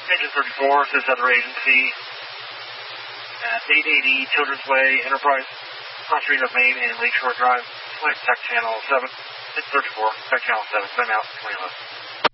Engine 34, says other agency. At 880 Children's Way, Enterprise, cross street of Main and Lakeshore Drive. Select Tech Channel 7. Engine 34, Tech Channel 7. Time out, 2011.